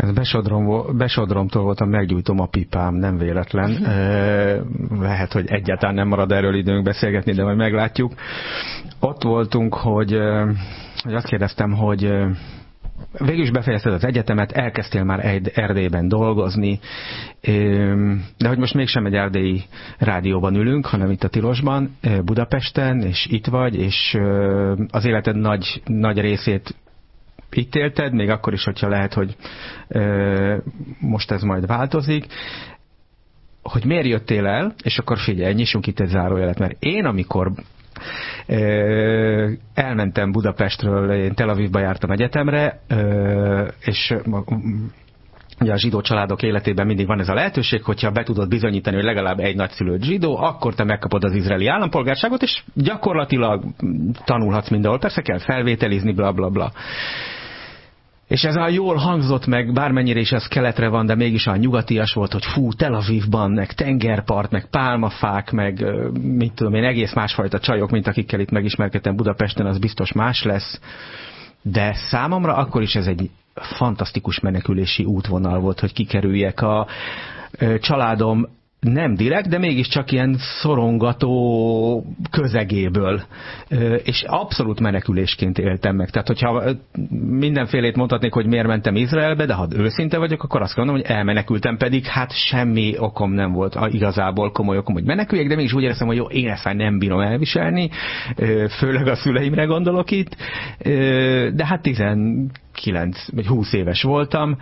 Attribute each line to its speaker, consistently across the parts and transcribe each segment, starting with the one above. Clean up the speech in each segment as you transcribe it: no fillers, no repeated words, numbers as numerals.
Speaker 1: Besodromtól voltam, meggyújtom a pipám, nem véletlen. Lehet, hogy egyáltalán nem marad erről időnk beszélgetni, de majd meglátjuk. Ott voltunk, hogy azt kérdeztem, hogy végül is befejezted az egyetemet, elkezdtél már Erdélyben dolgozni, de hogy most mégsem egy erdélyi rádióban ülünk, hanem itt a Tilosban, Budapesten, és itt vagy, és az életed nagy részét itt élted, még akkor is, hogyha lehet, hogy most ez majd változik, hogy miért jöttél el, és akkor figyelj, nyissunk itt egy zárójelet, mert én amikor elmentem Budapestről, én Tel Avivba jártam egyetemre, és ugye a zsidó családok életében mindig van ez a lehetőség, hogyha be tudod bizonyítani, hogy legalább egy nagyszülőd zsidó, akkor te megkapod az izraeli állampolgárságot, és gyakorlatilag tanulhatsz mindenhol. Persze kell felvételizni, bla bla bla. És ez a jól hangzott meg, bármennyire is ez keletre van, de mégis a nyugatias volt, hogy fú, Tel Avivban, meg tengerpart, meg pálmafák, meg mit tudom én, egész másfajta csajok, mint akikkel itt megismerkedtem Budapesten, az biztos más lesz. De számomra akkor is ez egy fantasztikus menekülési útvonal volt, hogy kikerüljek a családom nem direkt, de mégiscsak ilyen szorongató közegéből. És abszolút menekülésként éltem meg. Tehát, hogyha mindenfélét mondhatnék, hogy miért mentem Izraelbe, de ha őszinte vagyok, akkor azt mondom, hogy elmenekültem, pedig hát semmi okom nem volt igazából komoly okom, hogy meneküljek, de mégis úgy éreztem, hogy jó, én ezt már nem bírom elviselni, főleg a szüleimre gondolok itt, de hát 19 vagy 20 éves voltam.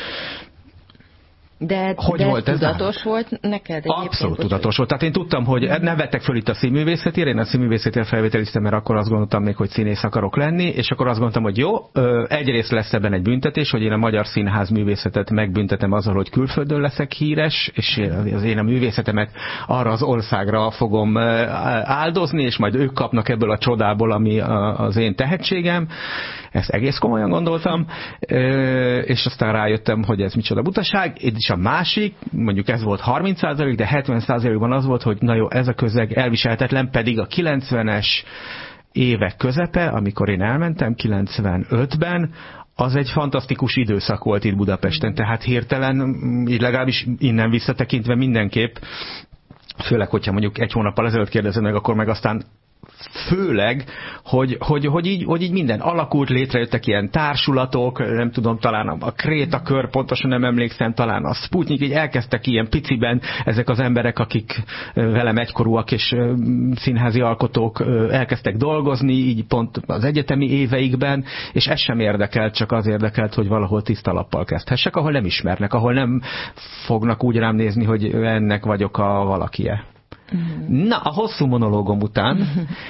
Speaker 2: De
Speaker 1: volt ez
Speaker 2: tudatos volt neked egyébként?
Speaker 1: Abszolút tudatos volt. Tehát én tudtam, hogy nem vettek föl itt a színművészetére, én a színművészetére felvételiztem, mert akkor azt gondoltam még, hogy színész akarok lenni, és akkor azt gondoltam, hogy jó, egyrészt lesz ebben egy büntetés, hogy én a magyar színház művészetet megbüntetem azzal, hogy külföldön leszek híres, és az én a művészetemet arra az országra fogom áldozni, és majd ők kapnak ebből a csodából, ami az én tehetségem. Ezt egész komolyan gondoltam, és aztán rájöttem, hogy ez micsoda butaság, és a másik, mondjuk ez volt 30%, de 70%-ban az volt, hogy na jó, ez a közeg elviselhetetlen, pedig a 90-es évek közepe, amikor én elmentem, 95-ben, az egy fantasztikus időszak volt itt Budapesten, tehát hirtelen, így legalábbis innen visszatekintve mindenképp, főleg, hogyha mondjuk egy hónappal ezelőtt kérdezed meg, akkor meg aztán főleg, hogy így minden alakult, létrejöttek ilyen társulatok, nem tudom, talán a Kréta kör, pontosan nem emlékszem, talán a Sputnik, így elkezdtek ilyen piciben ezek az emberek, akik velem egykorúak és színházi alkotók elkezdtek dolgozni, így pont az egyetemi éveikben, és ez sem érdekelt, csak az érdekelt, hogy valahol tiszta lappal kezdhessek, ahol nem ismernek, ahol nem fognak úgy rám nézni, hogy ennek vagyok a valakie. Na, a hosszú monológom után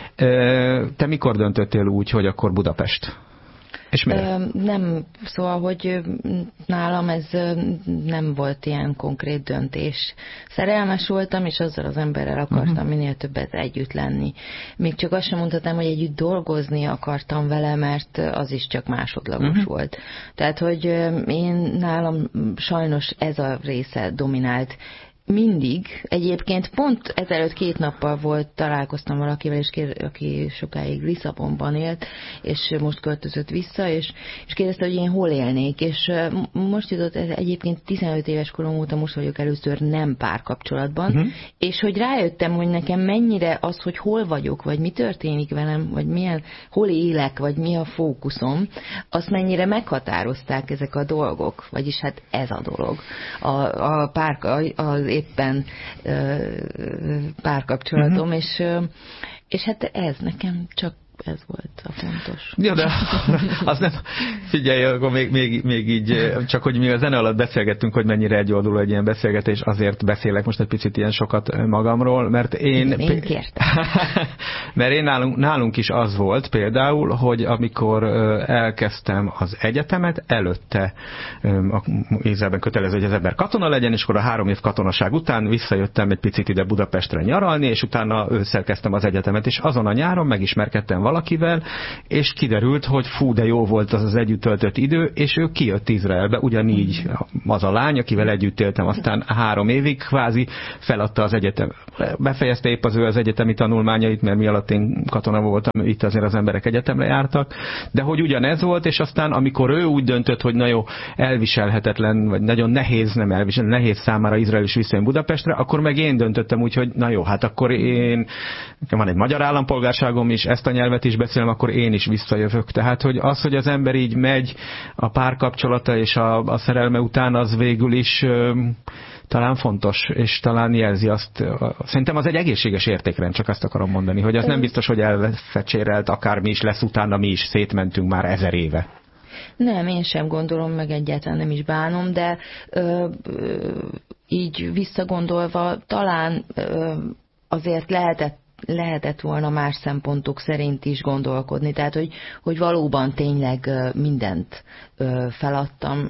Speaker 1: te mikor döntöttél úgy, hogy akkor Budapest? És miért?
Speaker 2: Nem, szóval, hogy nálam ez nem volt ilyen konkrét döntés. Szerelmes voltam, és azzal az emberrel akartam minél többet együtt lenni. Még csak azt sem mondhatnám, hogy együtt dolgozni akartam vele, mert az is csak másodlagos volt. Tehát, hogy én nálam sajnos ez a része dominált. Mindig. Egyébként pont ezelőtt 2 nappal találkoztam valakivel, aki sokáig Lisszabonban élt, és most költözött vissza, és kérdezte, hogy én hol élnék, és most jutott, egyébként 15 éves korom óta most vagyok először nem párkapcsolatban, és hogy rájöttem, hogy nekem mennyire az, hogy hol vagyok, vagy mi történik velem, vagy hol élek, vagy mi a fókuszom, azt mennyire meghatározták ezek a dolgok, vagyis hát ez a dolog. Az éppen párkapcsolatom, és hát ez nekem csak ez volt a fontos.
Speaker 1: Ja, de az nem, figyelj, akkor még így, csak hogy mi a zene alatt beszélgettünk, hogy mennyire egyoldalú egy ilyen beszélgetés, azért beszélek most egy picit ilyen sokat magamról, mert én
Speaker 2: kértem.
Speaker 1: Mert nálunk is az volt például, hogy amikor elkezdtem az egyetemet, előtte Izraelben kötelező, hogy az ember katona legyen, és akkor a 3 év katonaság után visszajöttem egy picit ide Budapestre nyaralni, és utána ősszel kezdtem az egyetemet, és azon a nyáron megismerkedtem valakivel, és kiderült, hogy fú, de jó volt az együtt töltött idő, és ő kijött Izraelbe, ugyanígy az a lány, akivel együtt éltem, aztán 3 évig kvázi feladta az egyetem, befejezte épp az egyetemi tanulmányait, mert mi alatt én katona voltam, itt azért az emberek egyetemre jártak, de hogy ugyanez volt, és aztán amikor ő úgy döntött, hogy na jó, elviselhetetlen, vagy nagyon nehéz, nem nehéz számára Izrael is visszajön Budapestre, akkor meg én döntöttem úgy, hogy na jó, hát akkor nekem van egy magyar állampolgárságom is, ezt a nyelvet is beszélem, akkor én is visszajövök. Tehát, hogy az, hogy az ember így megy a párkapcsolata és a szerelme után, az végül is talán fontos, és talán jelzi azt, szerintem az egy egészséges értékrend, csak azt akarom mondani, hogy az nem biztos, hogy elfecsérelt, akármi is lesz utána, mi is szétmentünk már 1000 éve.
Speaker 2: Nem, én sem gondolom, meg egyáltalán nem is bánom, de így visszagondolva talán azért lehetett volna más szempontok szerint is gondolkodni. Tehát, hogy valóban tényleg mindent feladtam.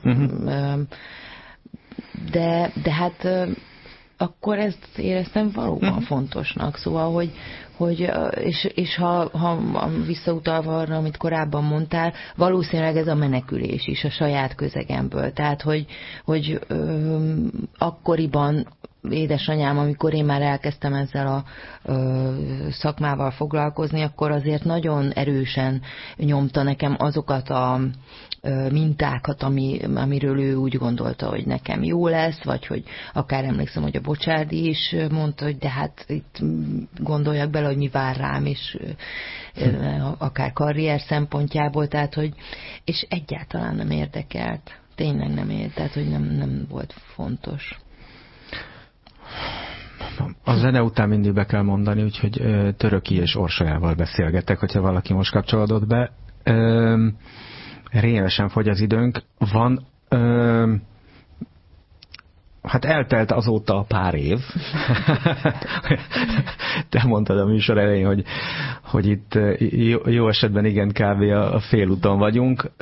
Speaker 2: De hát akkor ezt éreztem valóban fontosnak. Szóval, és ha visszautalva arra, amit korábban mondtál, valószínűleg ez a menekülés is a saját közegemből. Tehát, hogy akkoriban édesanyám, amikor én már elkezdtem ezzel a szakmával foglalkozni, akkor azért nagyon erősen nyomta nekem azokat a mintákat, amiről ő úgy gondolta, hogy nekem jó lesz, vagy hogy akár emlékszem, hogy a Bocsárdi is mondta, hogy de hát itt gondoljak bele, hogy mi vár rám, és akár karrier szempontjából, tehát hogy, és egyáltalán nem érdekelt. Tényleg nem érdekelt, tehát hogy nem volt fontos.
Speaker 1: A zene után mindig be kell mondani, úgyhogy Töröki és Orsolyával beszélgetek, hogyha valaki most kapcsolódott be. Rémesen fogy az időnk. Van, hát eltelt azóta a pár év. Te mondtad a műsor elején, hogy itt jó esetben igen, kb. A félúton vagyunk.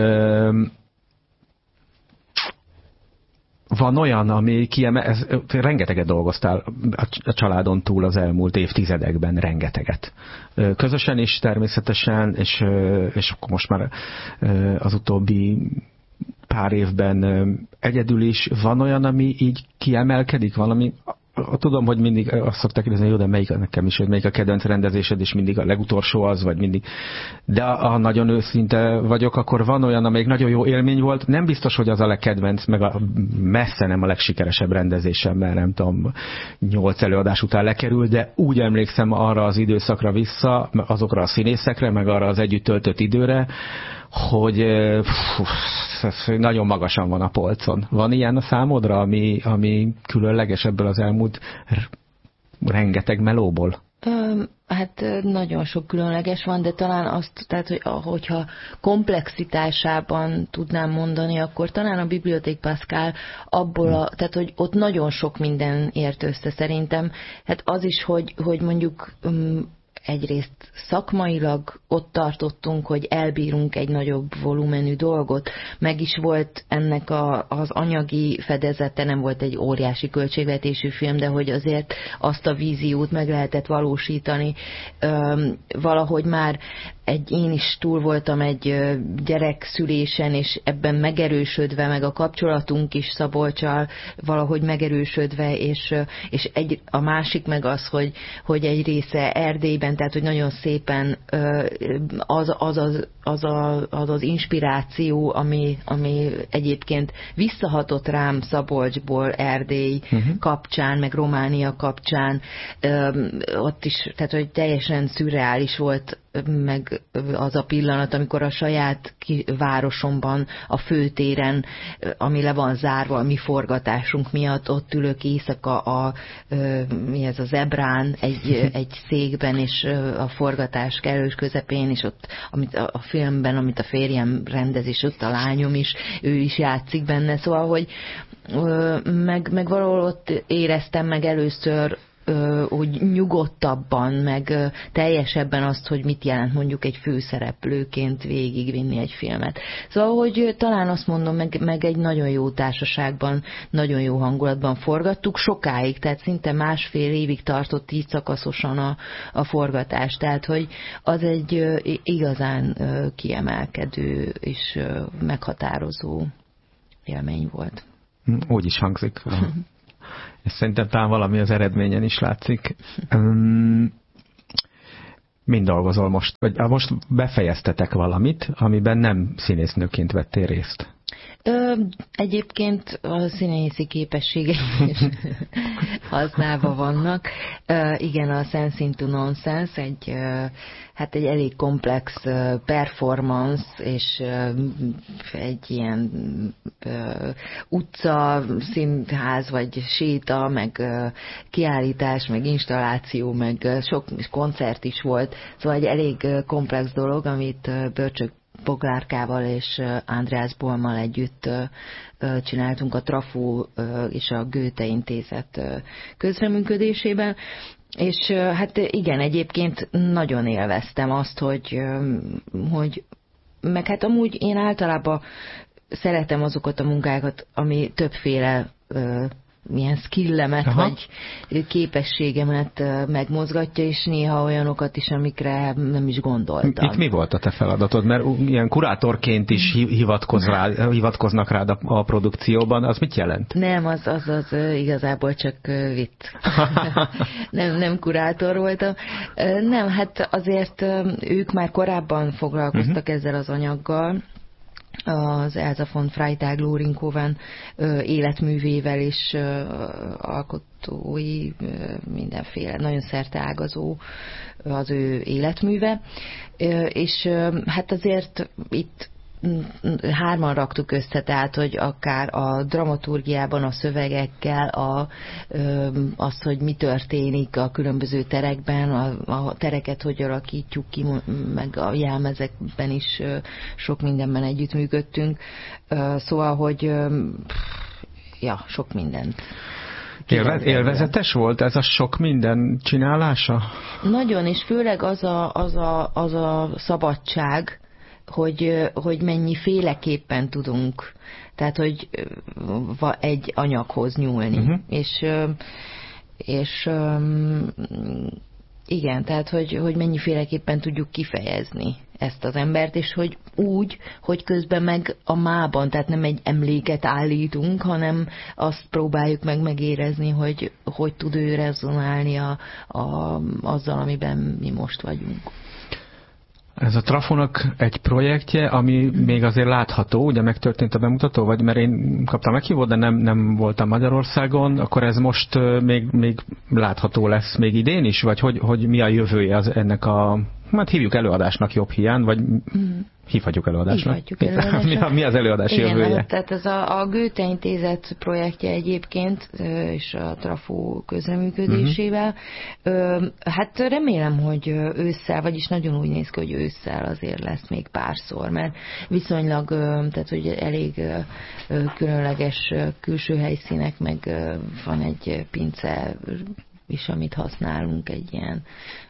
Speaker 1: Van olyan, ami rengeteget dolgoztál a családon túl az elmúlt évtizedekben, rengeteget. Közösen is természetesen, és akkor most már az utóbbi pár évben egyedül is. Van olyan, ami így kiemelkedik, valami? Tudom, hogy mindig azt szokták kérdezni, jó, de nekem is, hogy melyik a kedvenc rendezésed, és mindig a legutolsó az, vagy mindig. De ha nagyon őszinte vagyok, akkor van olyan, amelyik nagyon jó élmény volt. Nem biztos, hogy az a legkedvenc, meg messze nem a legsikeresebb rendezésem, mert nem tudom, 8 előadás után lekerül, de úgy emlékszem arra az időszakra vissza, azokra a színészekre, meg arra az együtt töltött időre, hogy nagyon magasan van a polcon. Van ilyen a számodra, ami különleges ebből az elmúlt rengeteg melóból?
Speaker 2: Hát nagyon sok különleges van, de talán azt, tehát, hogyha komplexitásában tudnám mondani, akkor talán a Bibliothèque Pascal abból, tehát, hogy ott nagyon sok minden ért össze szerintem. Hát az is, hogy mondjuk egyrészt szakmailag ott tartottunk, hogy elbírunk egy nagyobb volumenű dolgot. Meg is volt ennek az anyagi fedezete, nem volt egy óriási költségvetésű film, de hogy azért azt a víziót meg lehetett valósítani. Valahogy már én is túl voltam egy gyerekszülésen, és ebben megerősödve, meg a kapcsolatunk is Szabolccsal valahogy megerősödve, és a másik meg az, hogy egy része Erdélyben, tehát hogy nagyon szépen az inspiráció, ami egyébként visszahatott rám Szabolcsból Erdély kapcsán, meg Románia kapcsán, ott is, tehát hogy teljesen szürreális volt meg az a pillanat, amikor a saját városomban, a főtéren, ami le van zárva a mi forgatásunk miatt, ott ülök éjszaka az Zebrán egy székben, és a forgatás kellős közepén, és ott a filmben, amit a férjem rendez, és ott a lányom is, ő is játszik benne, szóval, hogy meg valahol ott éreztem meg először úgy nyugodtabban, meg teljesebben azt, hogy mit jelent mondjuk egy főszereplőként végigvinni egy filmet. Szóval, hogy talán azt mondom, meg egy nagyon jó társaságban, nagyon jó hangulatban forgattuk, sokáig, tehát szinte 1,5 évig tartott így szakaszosan a forgatás, tehát, hogy az egy igazán kiemelkedő és meghatározó élmény volt.
Speaker 1: Úgy is hangzik. és szerintem talán valami az eredményen is látszik. Mind dolgozol most? Vagy most befejeztetek valamit, amiben nem színésznőként vettél részt?
Speaker 2: Egyébként a színészi képességeim is használva vannak. Igen, a Sense into Nonsense egy elég komplex performance, és egy ilyen utca, színház, vagy séta, meg kiállítás, meg installáció, meg sok koncert is volt. Szóval egy elég komplex dolog, amit Börcsök Boglárkával és András Bolmmal együtt csináltunk a Trafó és a Goethe Intézet közreműködésében. És hát igen, egyébként nagyon élveztem azt, hogy meg hát amúgy én általában szeretem azokat a munkákat, ami többféle milyen skillemet, aha, vagy képességemet megmozgatja, és néha olyanokat is, amikre nem is gondoltam.
Speaker 1: Itt mi volt a te feladatod? Mert ilyen kurátorként is hivatkoznak rád a produkcióban. Az mit jelent?
Speaker 2: Nem, az igazából csak vicc. nem kurátor voltam. Nem, hát azért ők már korábban foglalkoztak ezzel az anyaggal, az Elsa von Freytag Loringhoven életművével és alkotói mindenféle, nagyon szerteágazó az ő életműve, és hát azért itt hárman raktuk össze, tehát, hogy akár a dramaturgiában, a szövegekkel, az, hogy mi történik a különböző terekben, a tereket hogy alakítjuk ki, meg a jelmezekben is sok mindenben együttműködtünk. Szóval, hogy sok mindent.
Speaker 1: Élvezetes volt ez a sok minden csinálása?
Speaker 2: Nagyon, és főleg az a szabadság, hogy mennyi féleképpen tudunk, tehát, hogy egy anyaghoz nyúlni. És igen, tehát, hogy mennyiféleképpen tudjuk kifejezni ezt az embert, és hogy úgy, hogy közben meg a mában, tehát nem egy emléket állítunk, hanem azt próbáljuk meg megérezni, hogy tud ő rezonálni azzal, amiben mi most vagyunk.
Speaker 1: Ez a Trafónak egy projektje, ami még azért látható, ugye megtörtént a bemutató, vagy mert én kaptam meghívót, de nem voltam Magyarországon, akkor ez most még látható lesz még idén is, vagy hogy mi a jövője ennek hát hívjuk előadásnak jobb hiány, vagy hívhatjuk előadásnak? Mi az előadás jövője?
Speaker 2: Igen, tehát ez a Goethe Intézet projektje egyébként, és a Trafó közreműködésével. Hát remélem, hogy ősszel, vagyis nagyon úgy néz ki, hogy ősszel azért lesz még párszor, mert viszonylag, tehát hogy elég különleges külső helyszínek, meg van egy pince is, amit használunk, egy ilyen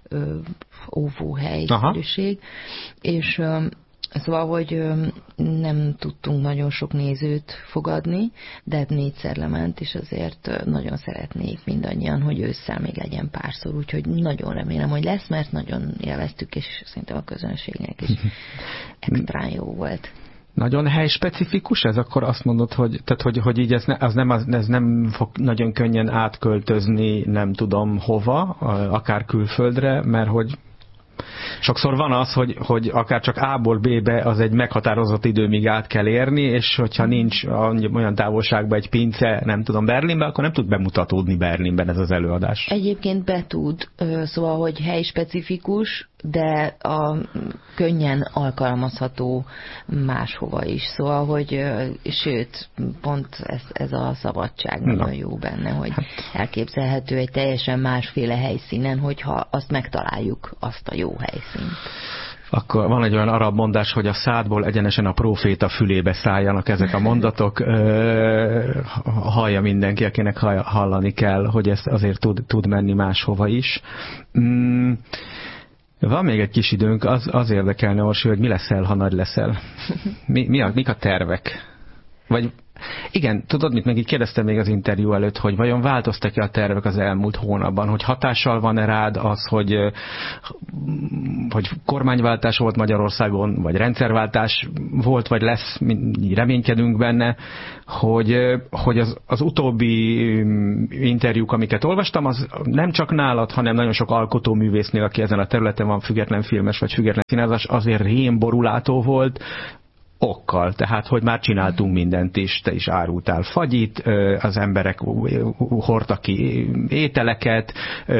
Speaker 2: óvóhelyszerűség, és szóval, hogy nem tudtunk nagyon sok nézőt fogadni, de 4-szer lement, és azért nagyon szeretnék mindannyian, hogy ősszel még legyen párszor, úgyhogy nagyon remélem, hogy lesz, mert nagyon élveztük, és szerintem a közönségnek is extrán jó volt.
Speaker 1: Nagyon helyspecifikus ez? Akkor azt mondod, hogy így ez nem fog nagyon könnyen átköltözni, nem tudom hova, akár külföldre, mert hogy sokszor van az, hogy akár csak A-ból B-be az egy meghatározott idő, míg át kell érni, és hogyha nincs olyan távolságban egy pince, nem tudom, Berlinben, akkor nem tud bemutatódni Berlinben ez az előadás.
Speaker 2: Egyébként be tud, szóval, hogy helyspecifikus, de könnyen alkalmazható máshova is. Szóval, hogy sőt, pont ez a szabadság nagyon jó benne, hogy elképzelhető egy teljesen másféle helyszínen, hogyha azt megtaláljuk, azt a jó helyszínt.
Speaker 1: Akkor van egy olyan arab mondás, hogy a szádból egyenesen a próféta fülébe szálljanak ezek a mondatok. Hallja mindenki, akinek hallani kell, hogy ez azért tud menni máshova is. Van még egy kis időnk, az érdekelne, Orsi, hogy mi leszel, ha nagy leszel? Mik a tervek? Vagy Igen, tudod mit, meg így kérdeztem még az interjú előtt, hogy vajon változtak-e a tervek az elmúlt hónapban, hogy hatással van-e rád az, hogy kormányváltás volt Magyarországon, vagy rendszerváltás volt, vagy lesz, reménykedünk benne, hogy az utóbbi interjúk, amiket olvastam, az nem csak nálad, hanem nagyon sok alkotóművésznél, aki ezen a területen van, független filmes vagy független színházas, azért rémborulátó volt, okkal, tehát, hogy már csináltunk mindent is, te is árultál fagyit, az emberek hordtak ki ételeket,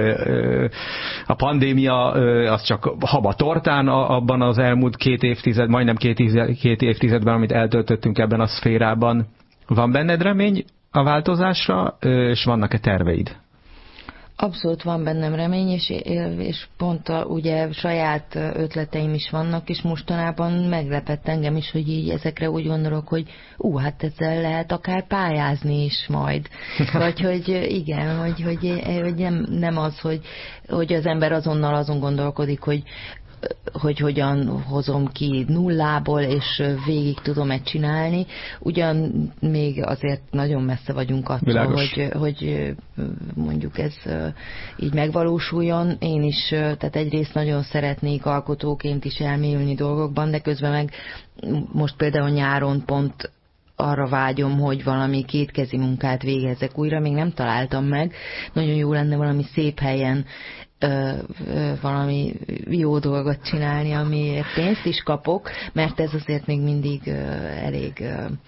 Speaker 1: a pandémia az csak haba tortán abban az elmúlt majdnem két évtizedben, amit eltöltöttünk ebben a szférában. Van benned remény a változásra, és vannak-e terveid?
Speaker 2: Abszolút van bennem remény, és pont ugye saját ötleteim is vannak, és mostanában meglepett engem is, hogy így ezekre úgy gondolok, hogy hát ezzel lehet akár pályázni is majd. Vagy hogy igen, hogy nem az, hogy az ember azonnal azon gondolkodik, hogy hogyan hozom ki nullából, és végig tudom-e csinálni. Ugyan még azért nagyon messze vagyunk attól, hogy mondjuk ez így megvalósuljon. Én is, tehát egyrészt nagyon szeretnék alkotóként is elmélyülni dolgokban, de közben meg most például nyáron pont arra vágyom, hogy valami kétkezi munkát végezzek újra, még nem találtam meg. Nagyon jó lenne valami szép helyen valami jó dolgot csinálni, amiért pénzt is kapok, mert ez azért még mindig elég,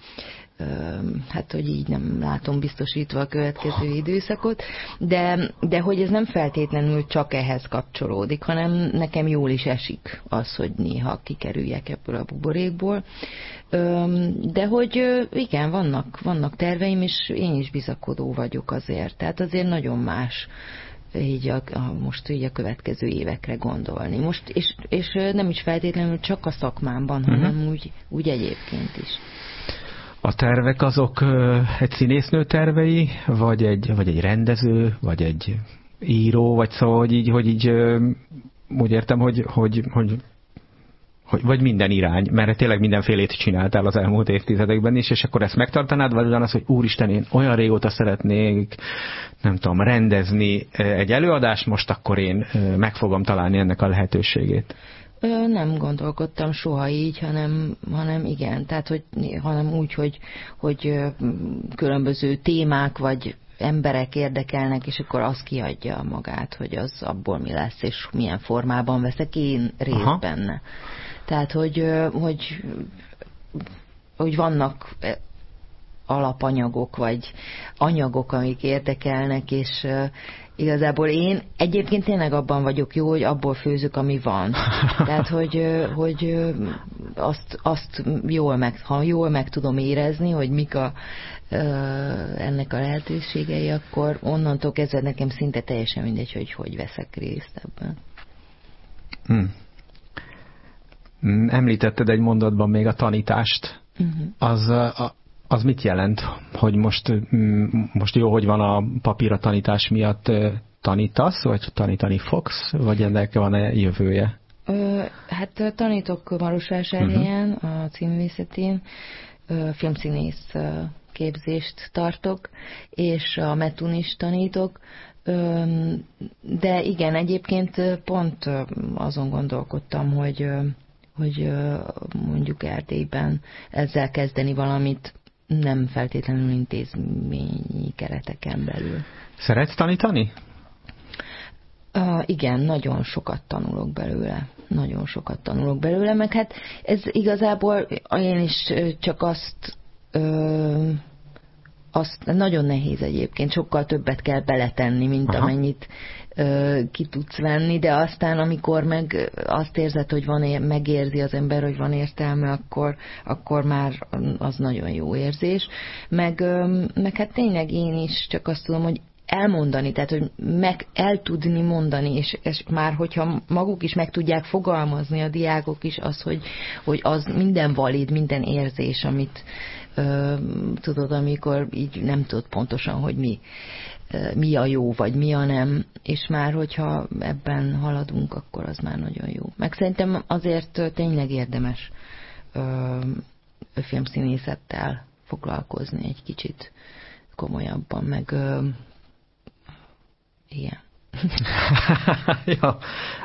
Speaker 2: hát hogy így nem látom biztosítva a következő időszakot, de hogy ez nem feltétlenül csak ehhez kapcsolódik, hanem nekem jól is esik az, hogy néha kikerüljek ebből a buborékból. De hogy igen, vannak terveim, és én is bizakodó vagyok azért. Tehát azért nagyon más így most így a következő évekre gondolni. Most, és nem is feltétlenül csak a szakmámban, hanem úgy egyébként is.
Speaker 1: A tervek azok egy színésznő tervei, vagy egy rendező, vagy egy író, vagy szóval, hogy így úgy értem, hogy vagy minden irány, mert tényleg mindenfélét csináltál az elmúlt évtizedekben is, és akkor ezt megtartanád, vagy ugyanaz, hogy úristen, én olyan régóta szeretnék, nem tudom, rendezni egy előadást, most akkor én meg fogom találni ennek a lehetőségét.
Speaker 2: Nem gondolkodtam soha így, hanem igen, tehát hanem úgy, hogy különböző témák vagy emberek érdekelnek, és akkor az kiadja magát, hogy az abból mi lesz, és milyen formában veszek én részt benne. Tehát, hogy vannak alapanyagok, vagy anyagok, amik érdekelnek, és igazából én egyébként tényleg abban vagyok jó, hogy abból főzök, ami van. Tehát, hogy azt ha jól meg tudom érezni, hogy mik ennek a lehetőségei, akkor onnantól kezdve nekem szinte teljesen mindegy, hogy veszek részt ebben.
Speaker 1: Említetted egy mondatban még a tanítást. Az mit jelent, hogy most jó, hogy van a papír a tanítás miatt, tanítasz, vagy tanítani fogsz, vagy ennek van-e jövője?
Speaker 2: Hát tanítok Marosvásárhelyen, a Színművészetén, filmszínész képzést tartok, és a METUN is tanítok, de igen, egyébként pont azon gondolkodtam, hogy mondjuk Erdélyben ezzel kezdeni valamit, nem feltétlenül intézményi kereteken belül.
Speaker 1: Szeretsz tanítani?
Speaker 2: Igen, nagyon sokat tanulok belőle. Nagyon sokat tanulok belőle, meg hát ez igazából én is csak azt nagyon nehéz egyébként, sokkal többet kell beletenni, mint amennyit ki tudsz venni, de aztán amikor meg azt érzed, hogy megérzi az ember, hogy van értelme, akkor már az nagyon jó érzés. Meg hát tényleg én is csak azt tudom, hogy elmondani, tehát hogy el tudni mondani, és már hogyha maguk is meg tudják fogalmazni, a diákok is az, hogy az minden valid, minden érzés, amit tudod, amikor így nem tudod pontosan, hogy mi a jó, vagy mi a nem, és már hogyha ebben haladunk, akkor az már nagyon jó. Meg szerintem azért tényleg érdemes filmszínészettel foglalkozni egy kicsit komolyabban, meg igen.
Speaker 1: Ja,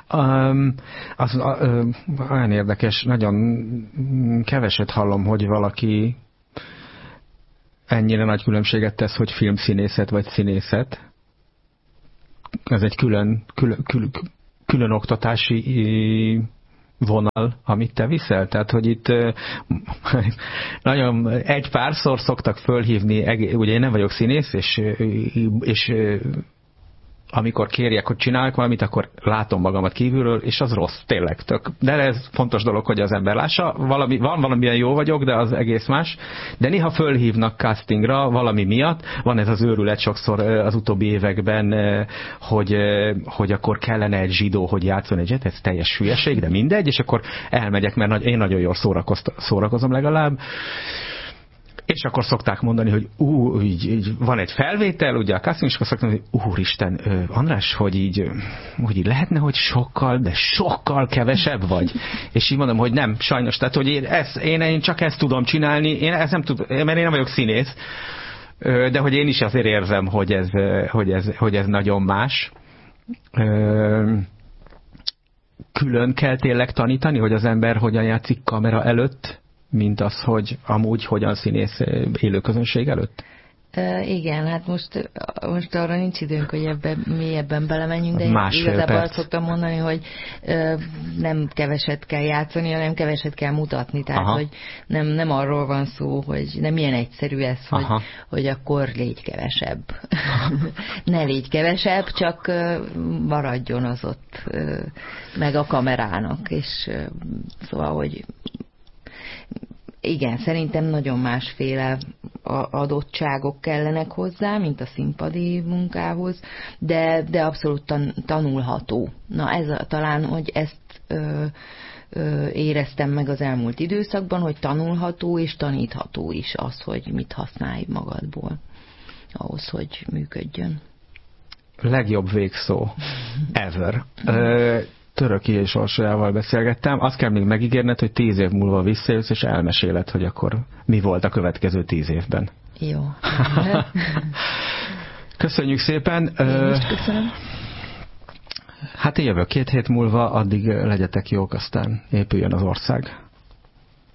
Speaker 1: olyan érdekes, nagyon keveset hallom, hogy valaki ennyire nagy különbséget tesz, hogy filmszínészet vagy színészet. Ez egy külön oktatási vonal, amit te viszel? Tehát, hogy itt nagyon egy párszor szoktak fölhívni, ugye én nem vagyok színész, és amikor kérjek, hogy csinálják valamit, akkor látom magamat kívülről, és az rossz, tényleg tök. De ez fontos dolog, hogy az ember lássa. Van valamilyen jó vagyok, de az egész más. De néha fölhívnak castingra valami miatt. Van ez az őrület sokszor az utóbbi években, hogy akkor kellene egy zsidó, hogy játszon egyet, ez teljes hülyeség, de mindegy, és akkor elmegyek, mert én nagyon jól szórakozom legalább. És akkor szokták mondani, hogy így van egy felvétel, ugye a casting, és akkor szokták mondani, hogy úristen, András, hogy így lehetne, hogy sokkal kevesebb vagy. És így mondom, hogy nem, sajnos, tehát, hogy én csak ezt tudom csinálni, én ezt nem tudom, mert én nem vagyok színész, de hogy én is azért érzem, hogy ez nagyon más. Külön kell tényleg tanítani, hogy az ember hogyan játszik kamera előtt, mint az, hogy amúgy hogyan színész élőközönség előtt?
Speaker 2: Igen, hát most arra nincs időnk, hogy ebben mélyebben belemenjünk, de én igazából azt szoktam mondani, hogy nem keveset kell játszani, hanem keveset kell mutatni. Tehát, hogy nem arról van szó, hogy nem ilyen egyszerű ez, hogy akkor légy kevesebb. Ne légy kevesebb, csak maradjon az ott meg a kamerának. És szóval, hogy igen, szerintem nagyon másféle adottságok kellenek hozzá, mint a színpadi munkához, de abszolút tanulható. Na ez talán, hogy ezt éreztem meg az elmúlt időszakban, hogy tanulható és tanítható is az, hogy mit használj magadból ahhoz, hogy működjön.
Speaker 1: Legjobb végszó ever. Töröki és Orsolyával beszélgettem. Azt kell még megígérned, hogy 10 év múlva visszajössz, és elmeséled, hogy akkor mi volt a következő 10 évben.
Speaker 2: Jó.
Speaker 1: Köszönjük szépen.
Speaker 2: Én is köszönöm.
Speaker 1: Hát én jövök 2 hét múlva, addig legyetek jók, aztán épüljön az ország.